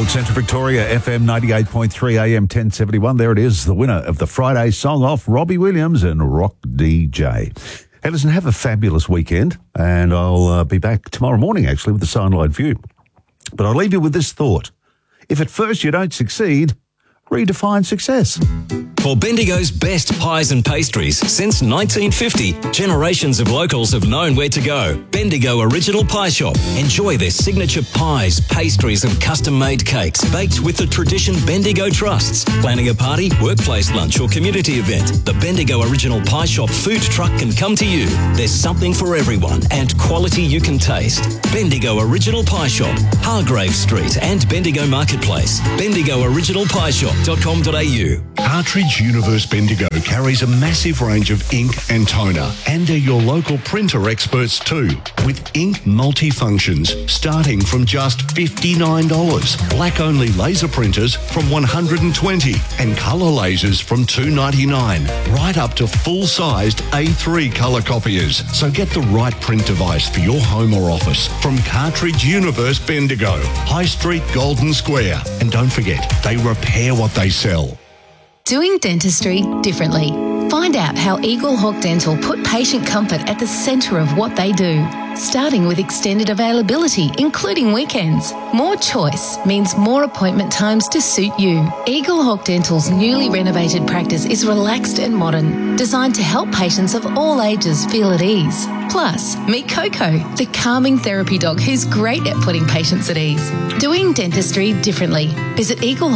Central Victoria, FM 98.3 AM 1071. There it is, the winner of the Friday Song Off, Robbie Williams and Rock DJ. Hey, listen, have a fabulous weekend, and I'll be back tomorrow morning, actually, with the Sideline View. But I'll leave you with this thought. If at first you don't succeed, redefine success. For Bendigo's best pies and pastries since 1950, generations of locals have known where to go. Bendigo Original Pie Shop. Enjoy their signature pies, pastries and custom-made cakes baked with the tradition Bendigo trusts. Planning a party, workplace lunch or community event, the Bendigo Original Pie Shop food truck can come to you. There's something for everyone and quality you can taste. Bendigo Original Pie Shop, Hargrave Street and Bendigo Marketplace. Bendigo Original Pie Shop.com.au. Cartridge Universe Bendigo carries a massive range of ink and toner and are your local printer experts too, with ink multifunctions starting from just $59, black-only laser printers from $120 and colour lasers from $299, right up to full-sized A3 colour copiers. So get the right print device for your home or office from Cartridge Universe Bendigo, High Street, Golden Square. And don't forget, they repair what they sell. Doing dentistry differently. Find out how Eagle Hawk Dental put patient comfort at the centre of what they do, starting with extended availability, including weekends. More choice means more appointment times to suit you. Eagle Hawk Dental's newly renovated practice is relaxed and modern, designed to help patients of all ages feel at ease. Plus, meet Coco, the calming therapy dog who's great at putting patients at ease. Doing dentistry differently. Visit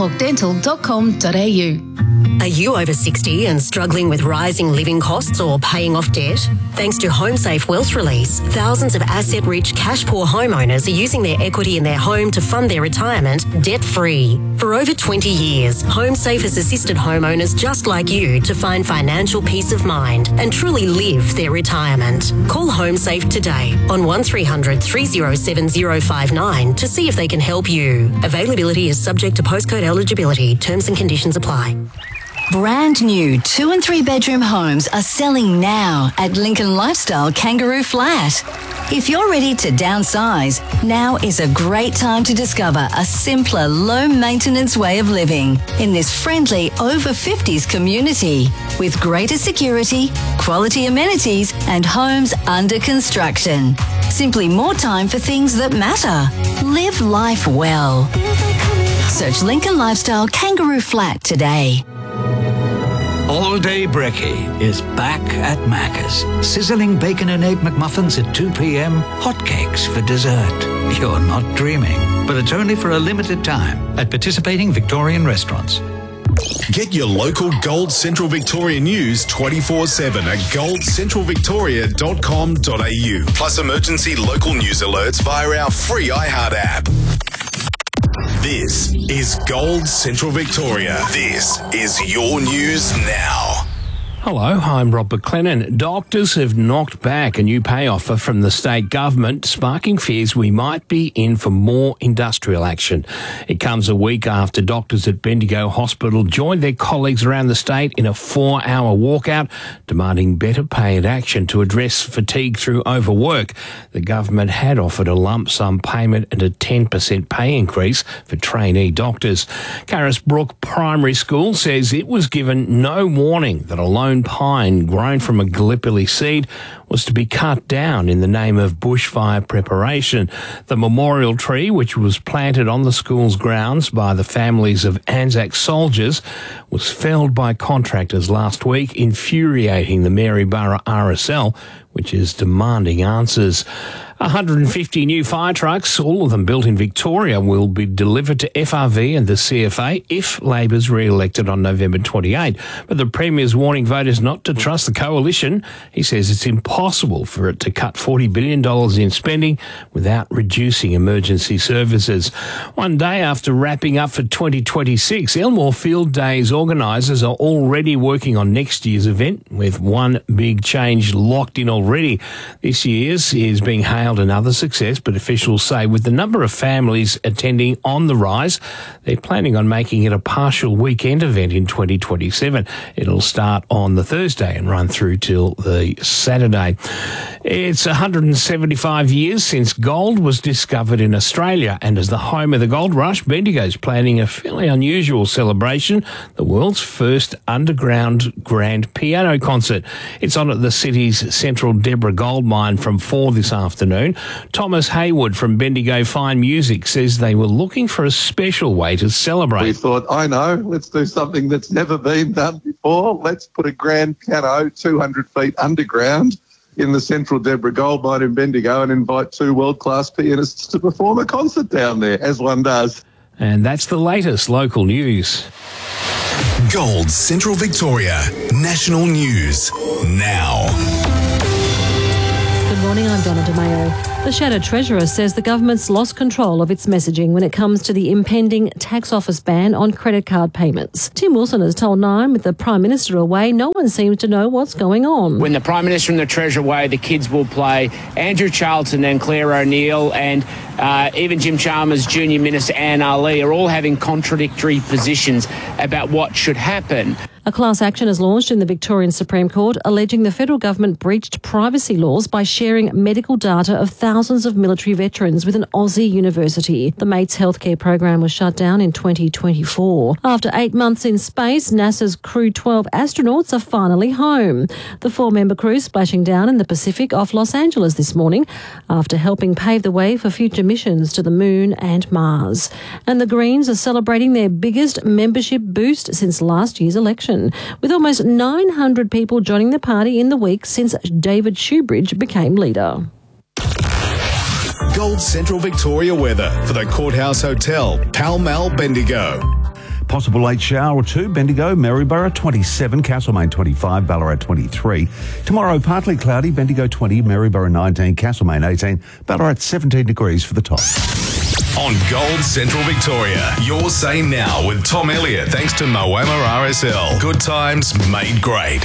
eaglehawkdental.com.au. Are you over 60 and struggling with rising living costs or paying off debt? Thanks to HomeSafe Wealth Release, thousands of asset-rich, cash-poor homeowners are using their equity in their home to fund their retirement debt-free. For over 20 years, HomeSafe has assisted homeowners just like you to find financial peace of mind and truly live their retirement. Call HomeSafe today on 1300 307 059 to see if they can help you. Availability is subject to postcode eligibility. Terms and conditions apply. Brand new 2 and 3 bedroom homes are selling now at Lincoln Lifestyle Kangaroo Flat. If you're ready to downsize, now is a great time to discover a simpler, low-maintenance way of living in this friendly over-50s community with greater security, quality amenities and homes under construction. Simply more time for things that matter. Live life well. Search Lincoln Lifestyle Kangaroo Flat today. All Day Brekkie is back at Macca's. Sizzling bacon and egg McMuffins at 2 p.m. Hotcakes for dessert. You're not dreaming, but it's only for a limited time at participating Victorian restaurants. Get your local Gold Central Victoria news 24/7 at goldcentralvictoria.com.au. Plus emergency local news alerts via our free iHeart app. This is Gold Central Victoria. This is your news now. Hello, I'm Rob McLennan. Doctors have knocked back a new pay offer from the state government, sparking fears we might be in for more industrial action. It comes a week after doctors at Bendigo Hospital joined their colleagues around the state in a 4-hour walkout, demanding better pay and action to address fatigue through overwork. The government had offered a lump sum payment and a 10% pay increase for trainee doctors. Carisbrook Primary School says it was given no warning that a lone pine grown from a Gallipoli seed was to be cut down in the name of bushfire preparation. The memorial tree, which was planted on the school's grounds by the families of Anzac soldiers, was felled by contractors last week, infuriating the Maryborough RSL, which is demanding answers. 150 new fire trucks, all of them built in Victoria, will be delivered to FRV and the CFA if Labor's re-elected on November 28. But the Premier's warning voters not to trust the coalition. He says it's impossible for it to cut $40 billion in spending without reducing emergency services. One day after wrapping up for 2026, Elmore Field Days organisers are already working on next year's event, with one big change locked in already. This year's is being hailed another success, but officials say with the number of families attending on the rise, they're planning on making it a partial weekend event in 2027. It'll start on the Thursday and run through till the Saturday. today. It's 175 years since gold was discovered in Australia, and as the home of the gold rush, Bendigo's planning a fairly unusual celebration, the world's first underground grand piano concert. It's on at the city's Central Deborah gold mine from 4 this afternoon. Thomas Haywood from Bendigo Fine Music says they were looking for a special way to celebrate. We thought, let's do something that's never been done before. Let's put a grand piano 200 feet underground in the Central Deborah gold mine in Bendigo and invite 2 world-class pianists to perform a concert down there, as one does. And that's the latest local news. Gold Central Victoria, national news now. Good morning, I'm Donna DeMayo. The Shadow Treasurer says the government's lost control of its messaging when it comes to the impending tax office ban on credit card payments. Tim Wilson has told Nine, with the Prime Minister away, no one seems to know what's going on. When the Prime Minister and the Treasurer away, the kids will play. Andrew Charlton and Claire O'Neill and even Jim Chalmers, Junior Minister Anne Ali are all having contradictory positions about what should happen. A class action is launched in the Victorian Supreme Court alleging the federal government breached privacy laws by sharing medical data of thousands of military veterans with an Aussie university. The Mates healthcare program was shut down in 2024. After 8 months in space, NASA's Crew 12 astronauts are finally home. The 4-member crew splashing down in the Pacific off Los Angeles this morning after helping pave the way for future missions to the Moon and Mars. And the Greens are celebrating their biggest membership boost since last year's election, with almost 900 people joining the party in the week since David Shoebridge became leader. Gold Central Victoria weather for the Courthouse Hotel, Pall Mall, Bendigo. Possible late shower or 2, Bendigo, Maryborough 27, Castlemaine 25, Ballarat 23. Tomorrow, partly cloudy, Bendigo 20, Maryborough 19, Castlemaine 18, Ballarat 17 degrees for the top. On Gold Central Victoria, your say now with Tom Elliott, thanks to Moama RSL. Good times made great.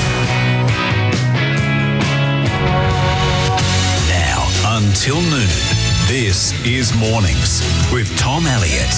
Now, until noon, this is Mornings with Tom Elliott.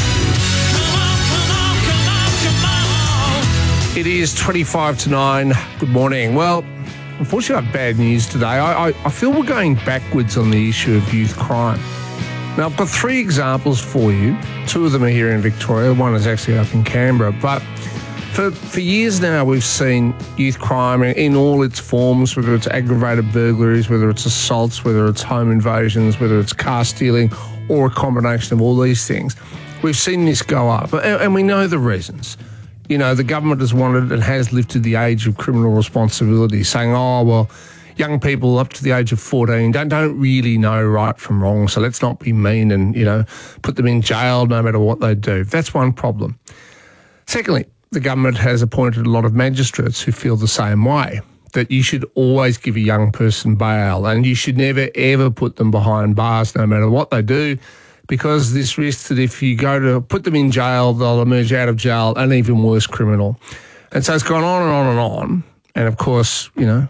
It is 25 to 9. Good morning. Well, unfortunately, I have bad news today. I feel we're going backwards on the issue of youth crime. Now, I've got 3 examples for you. 2 of them are here in Victoria. One is actually up in Canberra. But for years now, we've seen youth crime in all its forms, whether it's aggravated burglaries, whether it's assaults, whether it's home invasions, whether it's car stealing, or a combination of all these things. We've seen this go up, and we know the reasons. You know, the government has wanted and has lifted the age of criminal responsibility, saying, young people up to the age of 14 don't really know right from wrong, so let's not be mean and, put them in jail no matter what they do. That's one problem. Secondly, the government has appointed a lot of magistrates who feel the same way, that you should always give a young person bail and you should never, ever put them behind bars no matter what they do, because this risk that if you go to put them in jail, they'll emerge out of jail an even worse criminal. And so it's gone on and on and on. And, of course,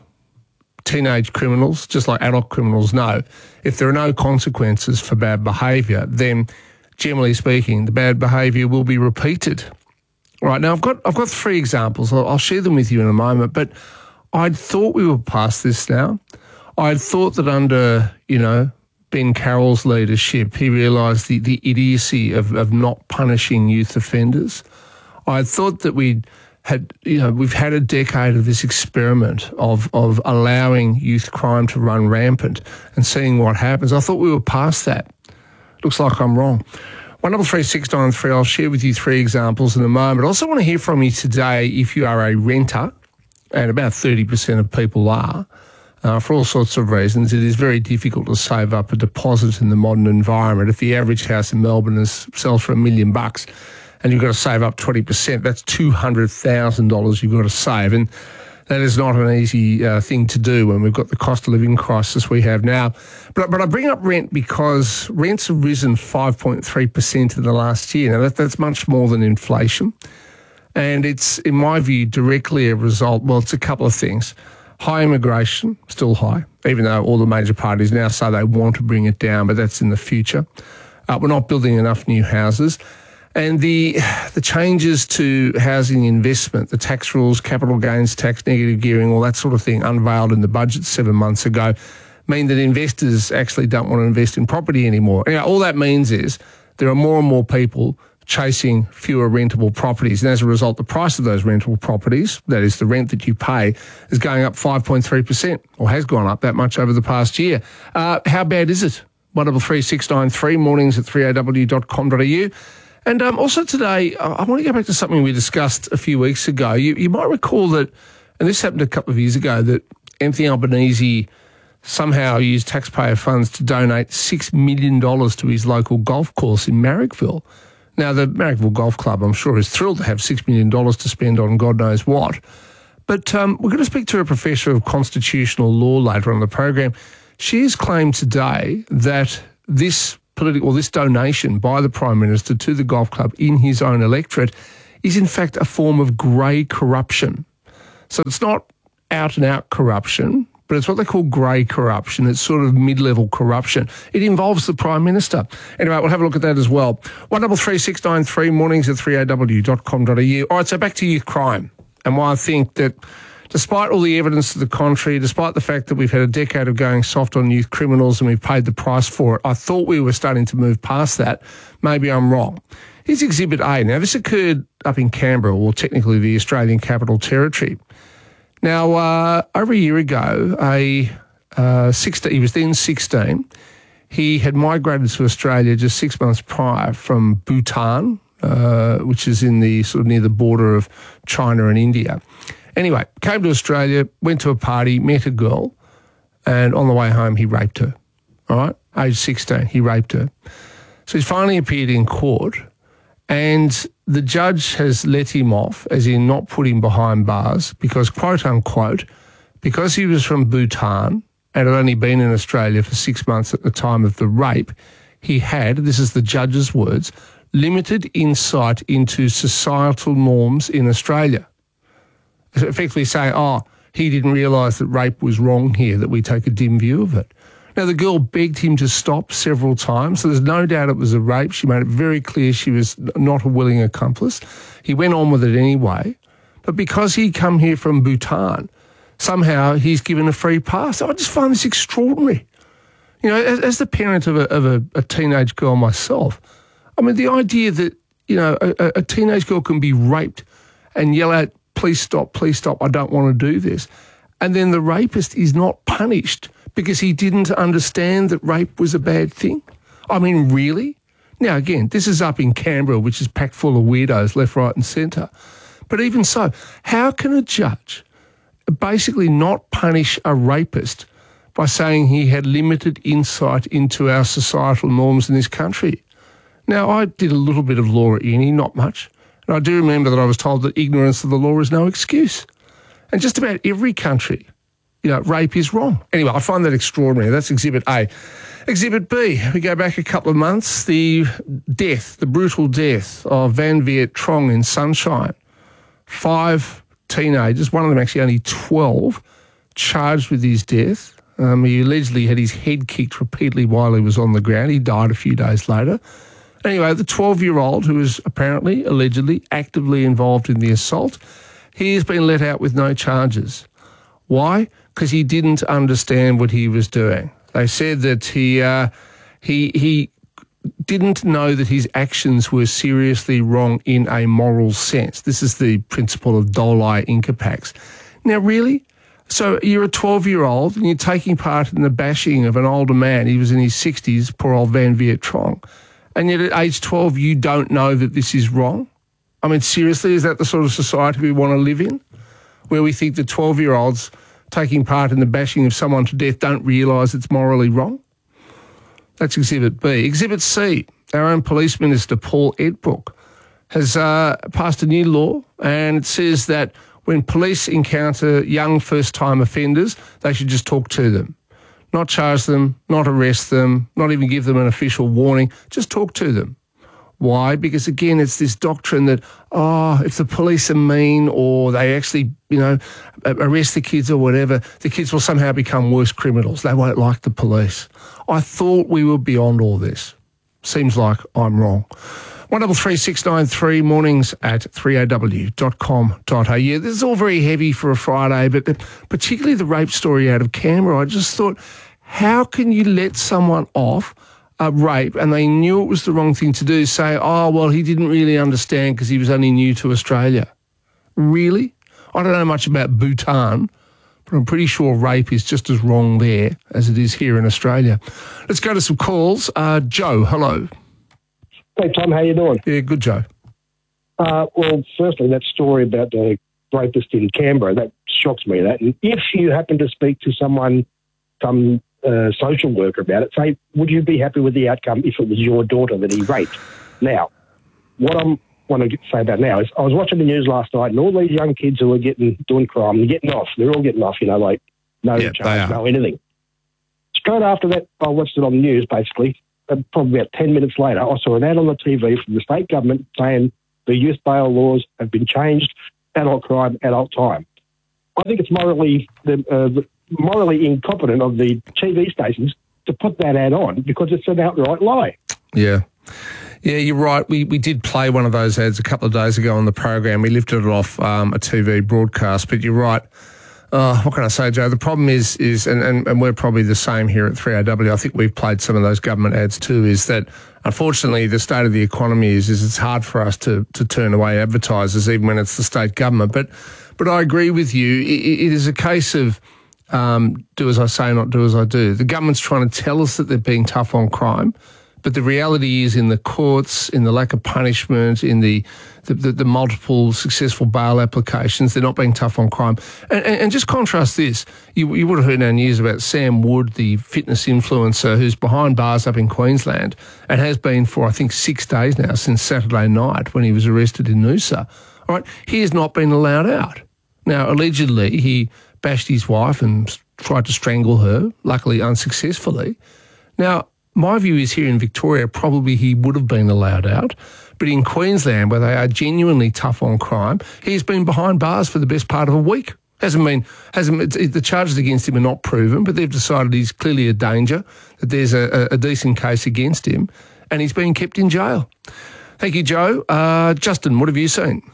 teenage criminals, just like adult criminals, know if there are no consequences for bad behaviour, then generally speaking, the bad behaviour will be repeated. Right, now I've got 3 examples. I'll share them with you in a moment, but I'd thought we were past this now. I'd thought that under, Ben Carroll's leadership, he realised the idiocy of not punishing youth offenders. I thought that we've had a decade of this experiment of allowing youth crime to run rampant and seeing what happens. I thought we were past that. Looks like I'm wrong. 133693, I'll share with you 3 examples in a moment. I also want to hear from you today if you are a renter, and about 30% of people are, for all sorts of reasons. It is very difficult to save up a deposit in the modern environment. If the average house in Melbourne sells for $1 million and you've got to save up 20%, that's $200,000 you've got to save. And that is not an easy thing to do when we've got the cost of living crisis we have now. But I bring up rent because rents have risen 5.3% in the last year. Now, that's much more than inflation. And it's, in my view, directly a result, it's a couple of things. High immigration, still high, even though all the major parties now say they want to bring it down, but that's in the future. We're not building enough new houses. And the changes to housing investment, the tax rules, capital gains tax, negative gearing, all that sort of thing unveiled in the budget 7 months ago mean that investors actually don't want to invest in property anymore. You know, all that means is there are more and more people chasing fewer rentable properties. And as a result, the price of those rentable properties, that is the rent that you pay, is going up 5.3% or has gone up that much over the past year. How bad is it? 133693, mornings at 3aw.com.au. And also today, I want to go back to something we discussed a few weeks ago. You might recall that, and this happened a couple of years ago, that Anthony Albanese somehow used taxpayer funds to donate $6 million to his local golf course in Marrickville. Now, the Marrickville Golf Club, I'm sure, is thrilled to have $6 million to spend on God knows what. But we're going to speak to a professor of constitutional law later on the program. She has claimed today that this donation by the Prime Minister to the golf club in his own electorate is in fact a form of grey corruption. So it's not out-and-out corruption, but it's what they call grey corruption. It's sort of mid-level corruption. It involves the Prime Minister. Anyway, we'll have a look at that as well. 133693, mornings at 3aw.com.au. All right, so back to youth crime and why I think that despite all the evidence to the contrary, despite the fact that we've had a decade of going soft on youth criminals and we've paid the price for it, I thought we were starting to move past that. Maybe I'm wrong. Here's Exhibit A. Now, this occurred up in Canberra, or technically the Australian Capital Territory. Now, over a year ago, he was then 16. He had migrated to Australia just 6 months prior from Bhutan, which is in the sort of near the border of China and India. Anyway, came to Australia, went to a party, met a girl, and on the way home he raped her. All right, age 16, he raped her. So he's finally appeared in court, and the judge has let him off, as in not put him behind bars, because, quote unquote, because he was from Bhutan and had only been in Australia for 6 months at the time of the rape, he had, this is the judge's words, limited insight into societal norms in Australia. Effectively saying, he didn't realise that rape was wrong here, that we take a dim view of it. Now, the girl begged him to stop several times, so there's no doubt it was a rape. She made it very clear she was not a willing accomplice. He went on with it anyway. But because he'd come here from Bhutan, somehow he's given a free pass. I just find this extraordinary. You know, as the parent of a teenage girl myself, I mean, the idea that, you know, a teenage girl can be raped and yell out, please stop, I don't want to do this. And then the rapist is not punished because he didn't understand that rape was a bad thing. I mean, really? Now, again, this is up in Canberra, which is packed full of weirdos left, right and centre. But even so, how can a judge basically not punish a rapist by saying he had limited insight into our societal norms in this country? Now, I did a little bit of law at uni, not much. And I do remember that I was told that ignorance of the law is no excuse. And just about every country, you know, rape is wrong. Anyway, I find that extraordinary. That's Exhibit A. Exhibit B, we go back a couple of months, the brutal death of Van Viet Trong in Sunshine. 5 teenagers, one of them actually only 12, charged with his death. He allegedly had his head kicked repeatedly while he was on the ground. He died a few days later. Anyway, the 12-year-old, who was apparently, allegedly, actively involved in the assault, he has been let out with no charges. Why? Because he didn't understand what he was doing. They said that he didn't know that his actions were seriously wrong in a moral sense. This is the principle of doli incapax. Now, really? So you're a 12-year-old and you're taking part in the bashing of an older man. He was in his 60s, poor old Van Viet Trong. And yet at age 12, you don't know that this is wrong? I mean, seriously, is that the sort of society we want to live in? Where we think that 12-year-olds taking part in the bashing of someone to death don't realise it's morally wrong? That's Exhibit B. Exhibit C, our own Police Minister, Paul Edbrook, has passed a new law, and it says that when police encounter young first-time offenders, they should just talk to them. Not charge them, not arrest them, not even give them an official warning, just talk to them. Why? Because, again, it's this doctrine that, if the police are mean or they actually, you know, arrest the kids or whatever, the kids will somehow become worse criminals. They won't like the police. I thought we were beyond all this. Seems like I'm wrong. 133693 mornings at 3aw.com.au. This is all very heavy for a Friday, but particularly the rape story out of Canberra. I just thought, how can you let someone off a rape and they knew it was the wrong thing to do, say, oh, well, he didn't really understand because he was only new to Australia? Really? I don't know much about Bhutan, but I'm pretty sure rape is just as wrong there as it is here in Australia. Let's go to some calls. Joe, hello. Hey, Tom, how you doing? Yeah, good, Joe. Well, firstly, that story about the rapist in Canberra, that shocks me. That, and if you happen to speak to someone, some social worker about it, say, would you be happy with the outcome if it was your daughter that he raped? Now, what I want to say about now is I was watching the news last night and all these young kids who are doing crime, they're getting off. They're all getting off, like no charge, no anything. Straight after that, I watched it on the news, basically. Probably about 10 minutes later, I saw an ad on the TV from the state government saying the youth bail laws have been changed, adult crime, adult time. I think it's morally incompetent of the TV stations to put that ad on because it's an outright lie. Yeah. Yeah, you're right. We did play one of those ads a couple of days ago on the program. We lifted it off a TV broadcast, but you're right. What can I say, Joe? The problem is and we're probably the same here at 3AW. I think we've played some of those government ads too, is that unfortunately the state of the economy is it's hard for us to turn away advertisers even when it's the state government. But I agree with you. It is a case of do as I say, not do as I do. The government's trying to tell us that they're being tough on crime, but the reality is in the courts, in the lack of punishment, in the multiple successful bail applications, they're not being tough on crime. And just contrast this. You would have heard in our news about Sam Wood, the fitness influencer who's behind bars up in Queensland and has been for, I think, 6 days now since Saturday night when he was arrested in Noosa. All right, he has not been allowed out. Now, allegedly, he bashed his wife and tried to strangle her, luckily unsuccessfully. Now, my view is here in Victoria, probably he would have been allowed out. But in Queensland, where they are genuinely tough on crime, he's been behind bars for the best part of a week. The charges against him are not proven, but they've decided he's clearly a danger, that there's a decent case against him, and he's being kept in jail. Thank you, Joe. Justin, what have you seen?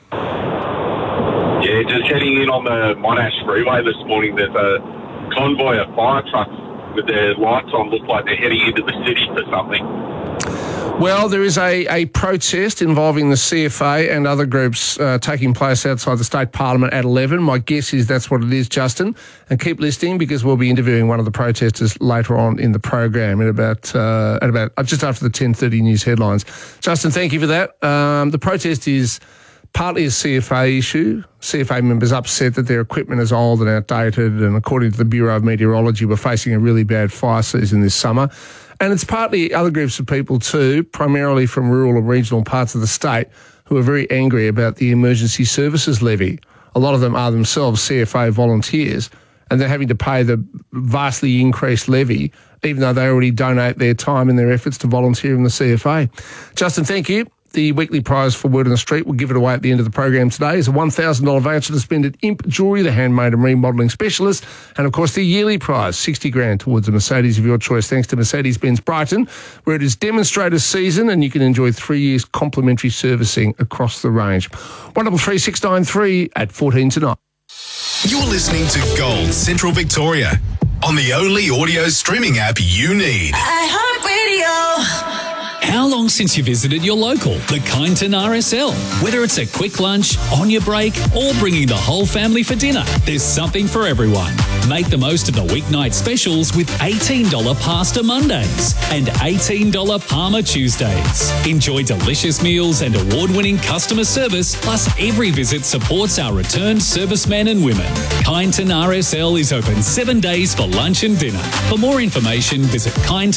Yeah, just heading in on the Monash Freeway this morning, there's a convoy of fire trucks with their lights on, look like they're heading into the city for something. Well, there is a protest involving the CFA and other groups taking place outside the State Parliament at 11. My guess is that's what it is, Justin. And keep listening because we'll be interviewing one of the protesters later on in the program at about just after the 10:30 news headlines. Justin, thank you for that. The protest is partly a CFA issue. CFA members upset that their equipment is old and outdated, and according to the Bureau of Meteorology, we're facing a really bad fire season this summer. And it's partly other groups of people too, primarily from rural and regional parts of the state, who are very angry about the emergency services levy. A lot of them are themselves CFA volunteers, and they're having to pay the vastly increased levy, even though they already donate their time and their efforts to volunteer in the CFA. Justin, thank you. The weekly prize for Word on the Street, we'll give it away at the end of the program today, is a $1,000 voucher to spend at Imp Jewellery, the handmade and remodelling specialist. And, of course, the yearly prize, $60,000 towards a Mercedes of your choice, thanks to Mercedes-Benz Brighton, where it is demonstrator season and you can enjoy 3 years complimentary servicing across the range. 133693 at 14 tonight. You're listening to Gold Central Victoria on the only audio streaming app you need. iHeartRadio. How long since you visited your local, the Kyneton RSL? Whether it's a quick lunch, on your break, or bringing the whole family for dinner, there's something for everyone. Make the most of the weeknight specials with $18 Pasta Mondays and $18 Parma Tuesdays. Enjoy delicious meals and award-winning customer service, plus every visit supports our returned servicemen and women. Kyneton RSL is open 7 days for lunch and dinner. For more information, visit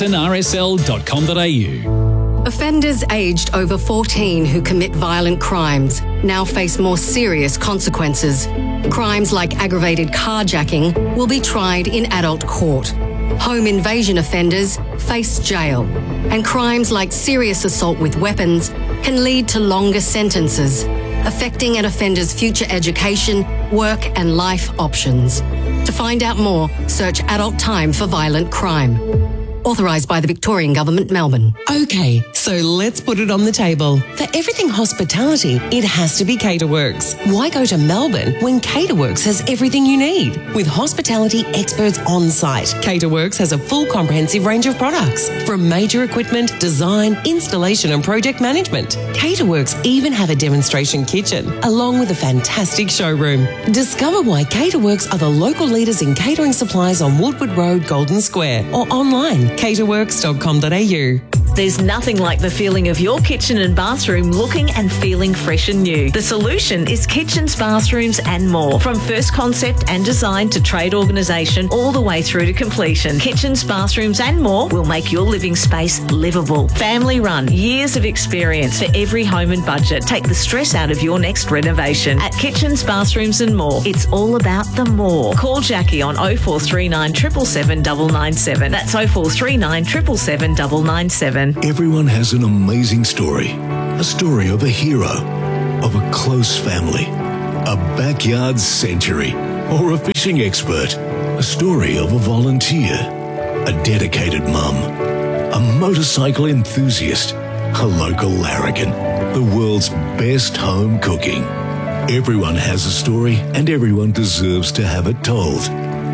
kynetonrsl.com.au. Offenders aged over 14 who commit violent crimes now face more serious consequences. Crimes like aggravated carjacking will be tried in adult court. Home invasion offenders face jail. And crimes like serious assault with weapons can lead to longer sentences, affecting an offender's future education, work and life options. To find out more, search Adult Time for Violent Crime. Authorised by the Victorian Government, Melbourne. Okay, so let's put it on the table. For everything hospitality, it has to be Caterworks. Why go to Melbourne when Caterworks has everything you need? With hospitality experts on site, Caterworks has a full comprehensive range of products, from major equipment, design, installation and project management. Caterworks even have a demonstration kitchen, along with a fantastic showroom. Discover why Caterworks are the local leaders in catering supplies on Woodward Road, Golden Square, or online, caterworks.com.au. There's nothing like the feeling of your kitchen and bathroom looking and feeling fresh and new. The solution is Kitchens, Bathrooms and More. From first concept and design to trade organisation all the way through to completion, Kitchens, Bathrooms and More will make your living space livable. Family run, years of experience for every home and budget. Take the stress out of your next renovation. At Kitchens, Bathrooms and More, it's all about the more. Call Jackie on 0439 777 997. That's 0439 777 997. Everyone has an amazing story. A story of a hero, of a close family, a backyard century, or a fishing expert. A story of a volunteer, a dedicated mum, a motorcycle enthusiast, a local larrikin, the world's best home cooking. Everyone has a story and everyone deserves to have it told.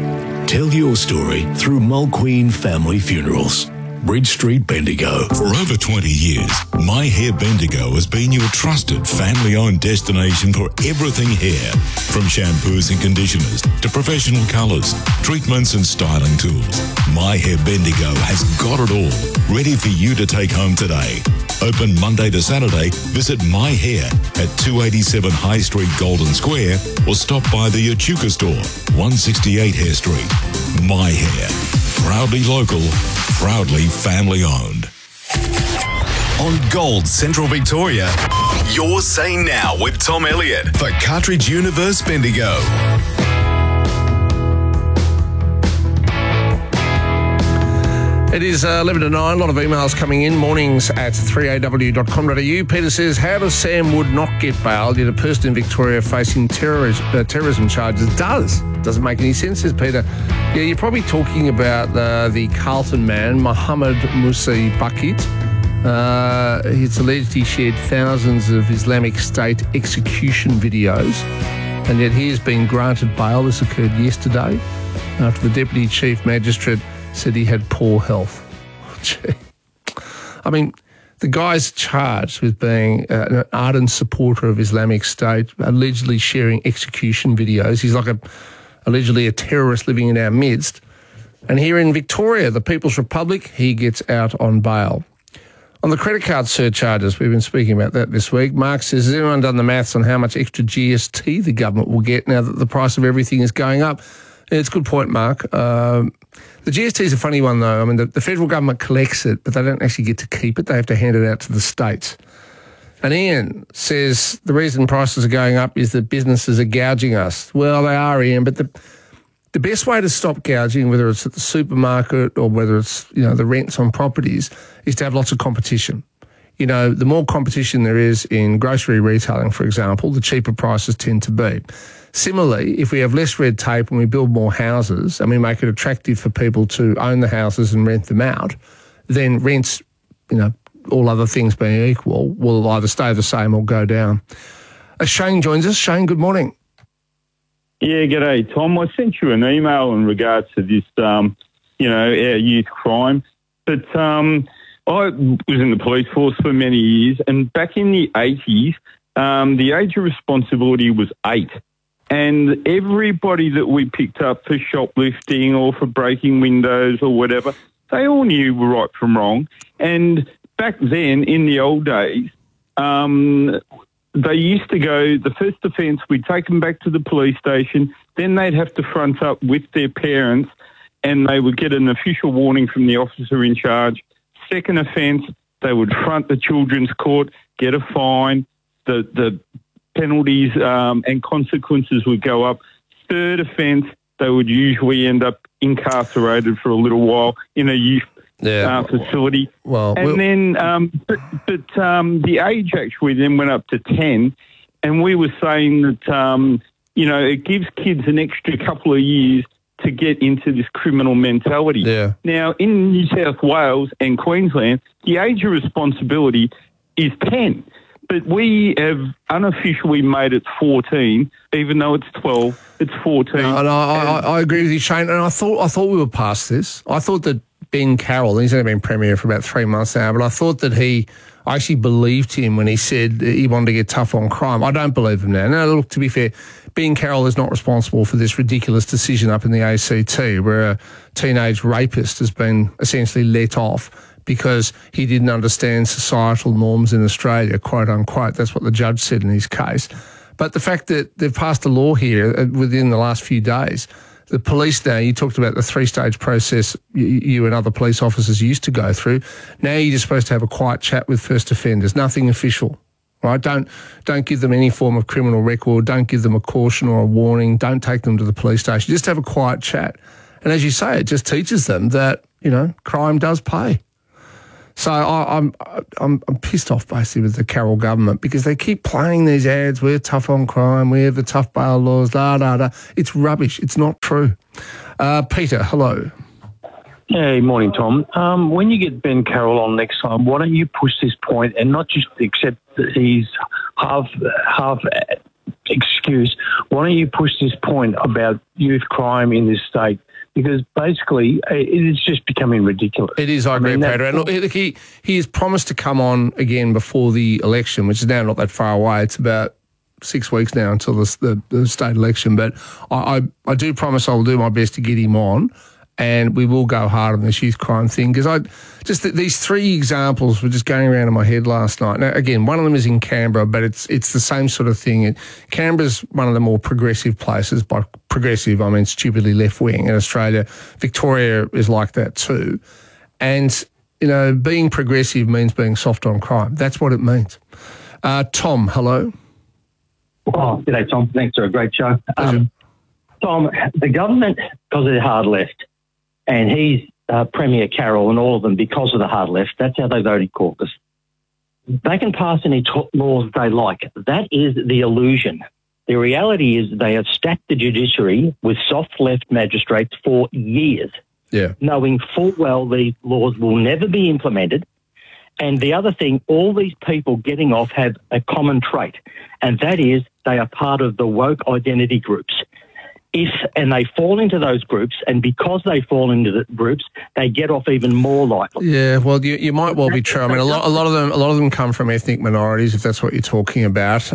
Tell your story through Mulqueen Family Funerals. Bridge Street, Bendigo. For over 20 years, My Hair Bendigo has been your trusted family-owned destination for everything hair. From shampoos and conditioners to professional colours, treatments and styling tools. My Hair Bendigo has got it all, ready for you to take home today. Open Monday to Saturday. Visit My Hair at 287 High Street, Golden Square, or stop by the Echuca store, 168 Hare Street. My Hair. Proudly local, proudly family owned. On Gold Central Victoria, Your Say Now with Tom Elliott for Cartridge Universe Bendigo. It is 11 to 9. A lot of emails coming in. Mornings at 3aw.com.au. Peter says, how does Sam Wood not get bail, yet a person in Victoria facing terrorism charges does? Doesn't make any sense, says Peter. Yeah, you're probably talking about the Carlton man, Mohammed Musi Bakit. It's alleged he shared thousands of Islamic State execution videos, and yet he has been granted bail. This occurred yesterday after the Deputy Chief Magistrate said he had poor health. Gee. I mean, the guy's charged with being an ardent supporter of Islamic State, allegedly sharing execution videos. He's like allegedly a terrorist living in our midst. And here in Victoria, the People's Republic, he gets out on bail. On the credit card surcharges, we've been speaking about that this week. Mark says, has anyone done the maths on how much extra GST the government will get now that the price of everything is going up? Yeah, it's a good point, Mark. The GST is a funny one, though. I mean, the federal government collects it, but they don't actually get to keep it. They have to hand it out to the states. And Ian says the reason prices are going up is that businesses are gouging us. Well, they are, Ian, but the best way to stop gouging, whether it's at the supermarket or whether it's, the rents on properties, is to have lots of competition. The more competition there is in grocery retailing, for example, the cheaper prices tend to be. Similarly, if we have less red tape and we build more houses and we make it attractive for people to own the houses and rent them out, then rents, all other things being equal, will either stay the same or go down. Shane joins us. Shane, good morning. Yeah, g'day, Tom. I sent you an email in regards to this, our youth crime. But I was in the police force for many years, and back in the 80s, the age of responsibility was 8. And everybody that we picked up for shoplifting or for breaking windows or whatever, they all knew right from wrong. And back then, in the old days, they used to go, the first offence, we'd take them back to the police station, then they'd have to front up with their parents and they would get an official warning from the officer in charge. Second offence, they would front the children's court, get a fine, the penalties and consequences would go up. Third offence, they would usually end up incarcerated for a little while in a youth facility. Then the age actually then went up to 10, and we were saying that, it gives kids an extra couple of years to get into this criminal mentality. Yeah. Now, in New South Wales and Queensland, the age of responsibility is 10. But we have unofficially made it 14, even though it's 12, it's 14. No, I agree with you, Shane. And I thought we were past this. I thought that Ben Carroll, he's only been Premier for about 3 months now, but I thought that I actually believed him when he said he wanted to get tough on crime. I don't believe him now. Now, look, to be fair, Ben Carroll is not responsible for this ridiculous decision up in the ACT where a teenage rapist has been essentially let off because he didn't understand societal norms in Australia, quote unquote. That's what the judge said in his case. But the fact that they've passed a law here within the last few days, the police now, you talked about the 3-stage process you and other police officers used to go through. Now you're just supposed to have a quiet chat with first offenders, nothing official. Right? Don't give them any form of criminal record. Don't give them a caution or a warning. Don't take them to the police station. Just have a quiet chat. And as you say, it just teaches them that, crime does pay. So I'm pissed off basically with the Carroll government because they keep playing these ads. We're tough on crime. We have the tough bail laws. It's rubbish. It's not true. Peter, hello. Hey, morning, Tom. When you get Ben Carroll on next time, why don't you push this point and not just accept his half excuse? Why don't you push this point about youth crime in this state? Because basically, it is just becoming ridiculous. It is, I agree, Peter. And look, he has promised to come on again before the election, which is now not that far away. It's about 6 weeks now until the state election. But I do promise I will do my best to get him on, and we will go hard on this youth crime thing. Because these 3 examples were just going around in my head last night. Now, again, one of them is in Canberra, but it's the same sort of thing. Canberra's one of the more progressive places. By progressive, I mean stupidly left-wing in Australia. Victoria is like that too. And, being progressive means being soft on crime. That's what it means. Tom, hello. Oh, g'day, Tom. Thanks for a great show. Tom, the government, because of the hard left, and he's Premier Carroll and all of them because of the hard left, that's how they voted caucus. They can pass any laws they like. That is the illusion. The reality is they have stacked the judiciary with soft left magistrates for years, knowing full well these laws will never be implemented. And the other thing, all these people getting off have a common trait, and that is they are part of the woke identity groups. And they fall into those groups, and because they fall into the groups, they get off even more likely. Yeah, well, you might well be true. I mean, a lot of them come from ethnic minorities, if that's what you're talking about.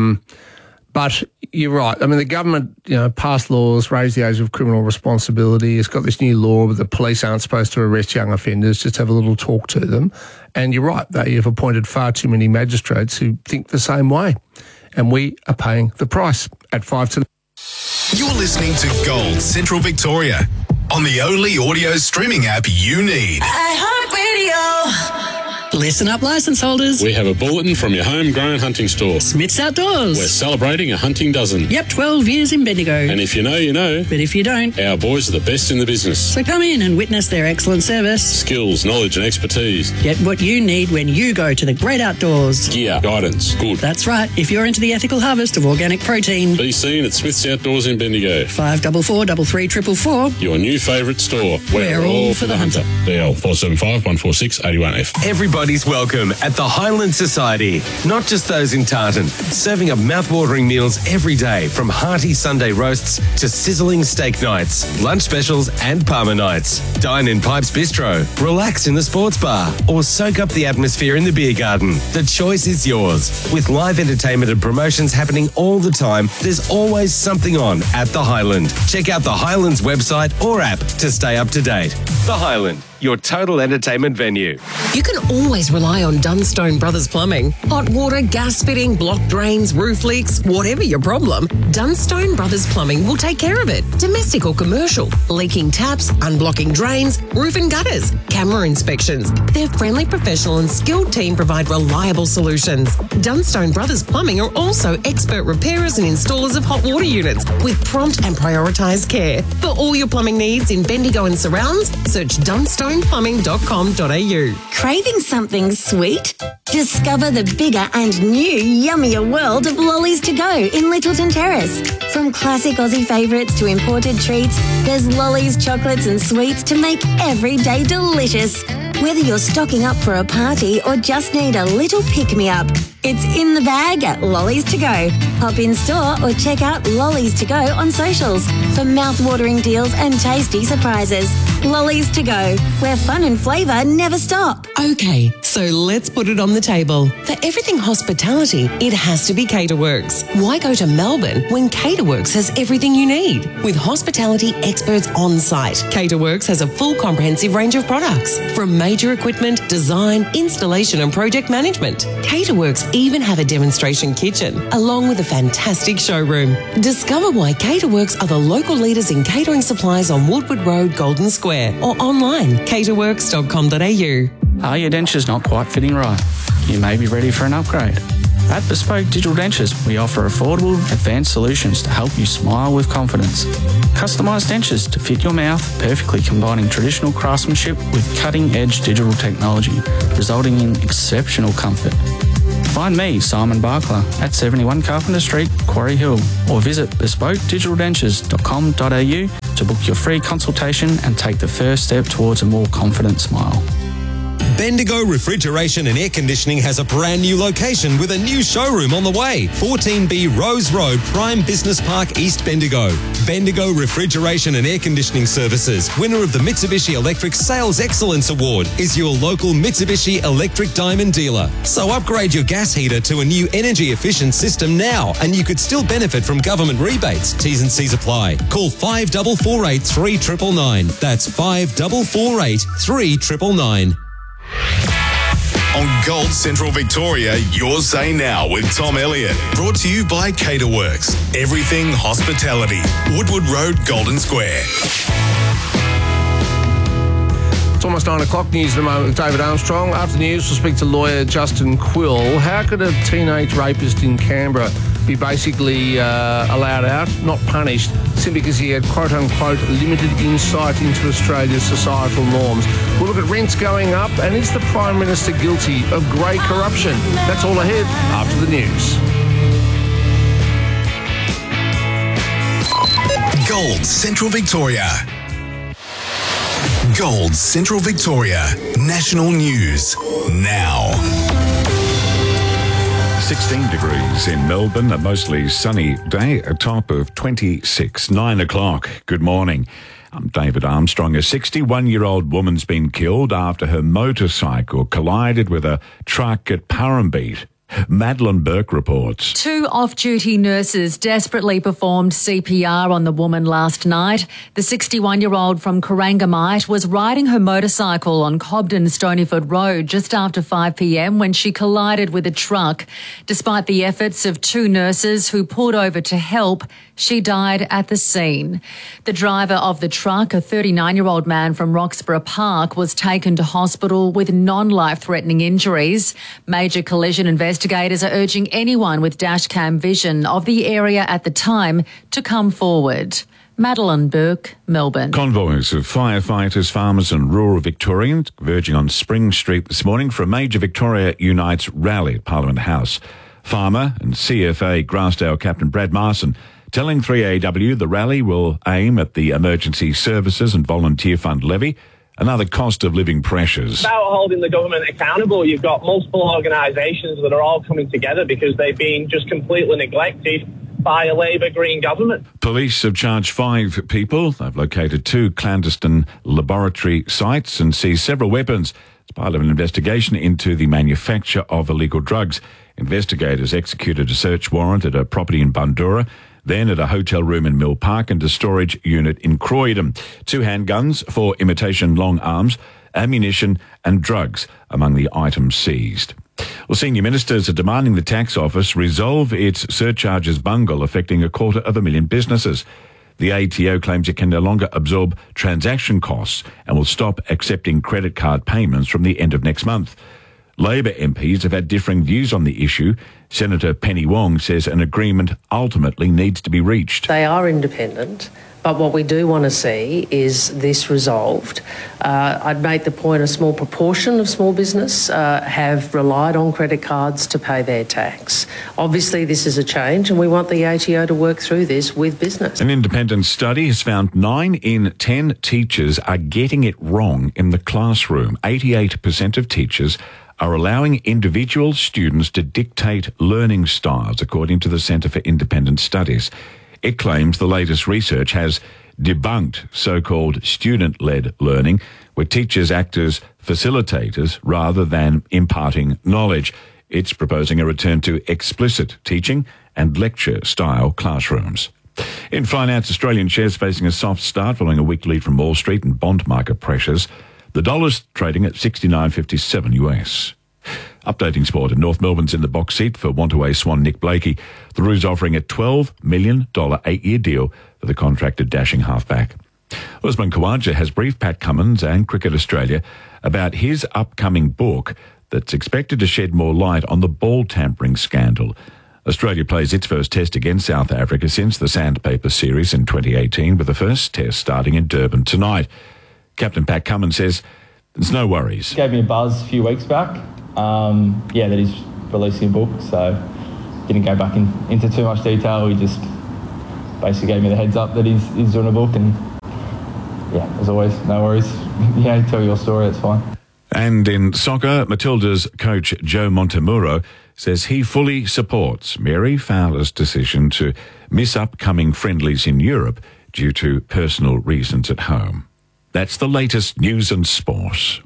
But you're right. I mean, the government, passed laws, raised the age of criminal responsibility. It's got this new law where the police aren't supposed to arrest young offenders, just have a little talk to them. And you're right, they have appointed far too many magistrates who think the same way. And we are paying the price at 5 to... You're listening to Gold Central Victoria on the only audio streaming app you need. iHeartRadio. Listen up, licence holders. We have a bulletin from your homegrown hunting store. Smith's Outdoors. We're celebrating a hunting dozen. Yep, 12 years in Bendigo. And if you know, you know. But if you don't, our boys are the best in the business. So come in and witness their excellent service. Skills, knowledge and expertise. Get what you need when you go to the great outdoors. Gear, guidance, good. That's right. If you're into the ethical harvest of organic protein. Be seen at Smith's Outdoors in Bendigo. 544 33444. Your new favourite store. We're all for the hunter. DL 475 146 81F. Everybody's welcome at the Highland Society. Not just those in Tartan. Serving up mouth-watering meals every day, from hearty Sunday roasts to sizzling steak nights, lunch specials and Parma nights. Dine in Pipes Bistro, relax in the sports bar, or soak up the atmosphere in the beer garden. The choice is yours. With live entertainment and promotions happening all the time, there's always something on at the Highland. Check out the Highland's website or app to stay up to date. The Highland, your total entertainment venue. You can always rely on Dunstone Brothers Plumbing. Hot water, gas fitting, block drains, roof leaks, whatever your problem, Dunstone Brothers Plumbing will take care of it. Domestic or commercial, leaking taps, unblocking drains, roof and gutters, camera inspections. Their friendly, professional and skilled team provide reliable solutions. Dunstone Brothers Plumbing are also expert repairers and installers of hot water units with prompt and prioritised care. For all your plumbing needs in Bendigo and surrounds, search Dunstone stoneplumbing.com.au. Craving something sweet? Discover the bigger and new yummier world of Lollies to Go in Littleton Terrace. From classic Aussie favourites to imported treats, there's Lollies, chocolates and sweets to make every day delicious. Whether you're stocking up for a party or just need a little pick-me-up, it's in the bag at Lollies to Go. Hop in store or check out Lollies to Go on socials for mouth-watering deals and tasty surprises. Lollies to Go, where fun and flavour never stop. Okay, so let's put it on the table. For everything hospitality, it has to be Caterworks. Why go to Melbourne when Caterworks has everything you need? With hospitality experts on site, Caterworks has a full comprehensive range of products, from major equipment, design, installation and project management. Caterworks even have a demonstration kitchen, along with a fantastic showroom. Discover why Caterworks are the local leaders in catering supplies on Woodward Road, Golden Square, or online, caterworks.com.au. Are your dentures not quite fitting right? You may be ready for an upgrade. At Bespoke Digital Dentures, we offer affordable, advanced solutions to help you smile with confidence. Customised dentures to fit your mouth, perfectly combining traditional craftsmanship with cutting-edge digital technology, resulting in exceptional comfort. Find me, Simon Barkler, at 71 Carpenter Street, Quarry Hill, or visit bespokedigitaldentures.com.au to book your free consultation and take the first step towards a more confident smile. Bendigo Refrigeration and Air Conditioning has a brand new location with a new showroom on the way. 14B Rose Road, Prime Business Park, East Bendigo. Bendigo Refrigeration and Air Conditioning Services, winner of the Mitsubishi Electric Sales Excellence Award, is your local Mitsubishi Electric Diamond dealer. So upgrade your gas heater to a new energy efficient system now, and you could still benefit from government rebates. T's and C's apply. Call 5448 3999. That's 5448 3999. On Gold Central Victoria, your say now with Tom Elliott. Brought to you by Caterworks. Everything hospitality. Woodward Road, Golden Square. It's almost 9 o'clock. News at the moment with David Armstrong. After the news, we'll speak to lawyer Justin Quill. How could a teenage rapist in Canberra be basically allowed out, not punished, simply because he had quote-unquote limited insight into Australia's societal norms? We'll look at rents going up, and is the Prime Minister guilty of grey corruption? That's all ahead after the news. Gold Central Victoria. Gold Central Victoria. National news now. 16 degrees in Melbourne, a mostly sunny day, a top of 26, 9 o'clock. Good morning. I'm David Armstrong. A 61-year-old woman's been killed after her motorcycle collided with a truck at Purrumbete. Madeline Burke reports. 2 off-duty nurses desperately performed CPR on the woman last night. The 61-year-old from Corangamite was riding her motorcycle on Cobden-Stonyford Road just after 5 p.m. when she collided with a truck. Despite the efforts of 2 nurses who pulled over to help, she died at the scene. The driver of the truck, a 39-year-old man from Roxburgh Park, was taken to hospital with non-life-threatening injuries. Major collision investigators are urging anyone with dashcam vision of the area at the time to come forward. Madeline Burke, Melbourne. Convoys of firefighters, farmers and rural Victorians converging on Spring Street this morning for a major Victoria Unites rally at Parliament House. Farmer and CFA Grassdale Captain Brad Marson telling 3AW the rally will aim at the Emergency Services and Volunteer Fund levy and other cost of living pressures. About holding the government accountable, you've got multiple organisations that are all coming together because they've been just completely neglected by a Labour Green government. Police have charged 5 people. They've located 2 clandestine laboratory sites and seized several weapons. It's part of an investigation into the manufacture of illegal drugs. Investigators executed a search warrant at a property in Bundoora, then at a hotel room in Mill Park and a storage unit in Croydon. 2 handguns, 4 imitation long arms, ammunition and drugs among the items seized. Well, senior ministers are demanding the tax office resolve its surcharges bungle affecting 250,000 businesses. The ATO claims it can no longer absorb transaction costs and will stop accepting credit card payments from the end of next month. Labor MPs have had differing views on the issue. Senator Penny Wong says an agreement ultimately needs to be reached. They are independent, but what we do want to see is this resolved. I'd make the point a small proportion of small business have relied on credit cards to pay their tax. Obviously, this is a change, and we want the ATO to work through this with business. An independent study has found 9 in 10 teachers are getting it wrong in the classroom. 88% of teachers are allowing individual students to dictate learning styles, according to the Centre for Independent Studies. It claims the latest research has debunked so-called student-led learning, where teachers act as facilitators rather than imparting knowledge. It's proposing a return to explicit teaching and lecture-style classrooms. In finance, Australian shares facing a soft start following a weak lead from Wall Street and bond market pressures. The dollar's trading at $69.57 US. Updating sport, and North Melbourne's in the box seat for want-away Swan Nick Blakey. The Roos offering a $12 million 8-year deal for the contracted dashing halfback. Usman Khawaja has briefed Pat Cummins and Cricket Australia about his upcoming book that's expected to shed more light on the ball tampering scandal. Australia plays its first test against South Africa since the Sandpaper Series in 2018, with the first test starting in Durban tonight. Captain Pat Cummins says there's no worries. He gave me a buzz a few weeks back, that he's releasing a book, so didn't go back into too much detail. He just basically gave me the heads up that he's doing a book, and as always, no worries. Tell your story, it's fine. And in soccer, Matilda's coach Joe Montemuro says he fully supports Mary Fowler's decision to miss upcoming friendlies in Europe due to personal reasons at home. That's the latest news and sport.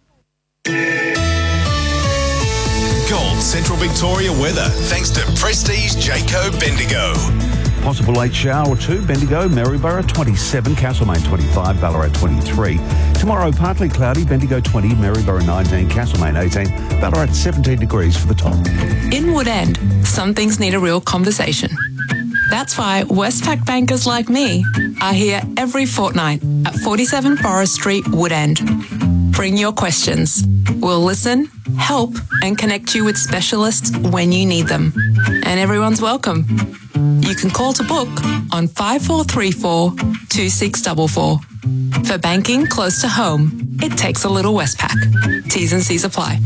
Gold Central Victoria weather, thanks to Prestige Jayco Bendigo. Possible late shower or two. Bendigo, Maryborough 27, Castlemaine 25, Ballarat 23. Tomorrow partly cloudy, Bendigo 20, Maryborough 19, Castlemaine 18, Ballarat 17 degrees for the top. In Woodend, some things need a real conversation. That's why Westpac bankers like me are here every fortnight at 47 Forest Street, Woodend. Bring your questions. We'll listen, help, and connect you with specialists when you need them. And everyone's welcome. You can call to book on 5434 2644. For banking close to home, it takes a little Westpac. T's and C's apply.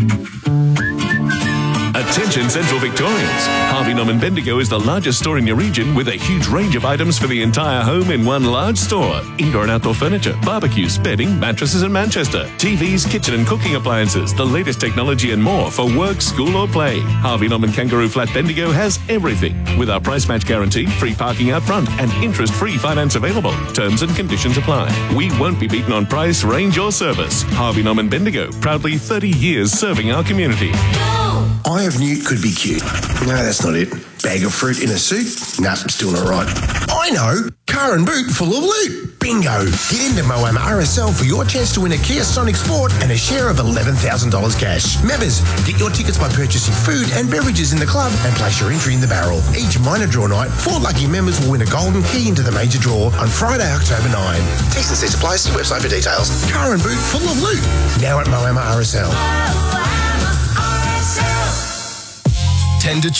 Attention Central Victorians. Harvey Norman Bendigo is the largest store in your region with a huge range of items for the entire home in one large store. Indoor and outdoor furniture, barbecues, bedding, mattresses in Manchester, TVs, kitchen and cooking appliances, the latest technology and more for work, school or play. Harvey Norman Kangaroo Flat Bendigo has everything with our price match guarantee, free parking out front and interest-free finance available. Terms and conditions apply. We won't be beaten on price, range or service. Harvey Norman Bendigo, proudly 30 years serving our community. Eye of Newt could be cute. No, that's not it. Bag of fruit in a suit? Nah, still not right. I know. Car and boot full of loot. Bingo. Get into Moama RSL for your chance to win a Kia Sonic Sport and a share of $11,000 cash. Members, get your tickets by purchasing food and beverages in the club and place your entry in the barrel. Each minor draw night, 4 lucky members will win a golden key into the major draw on Friday, October 9. T's and C's apply. See website for details. Car and boot full of loot. Now at Moama RSL. Tend to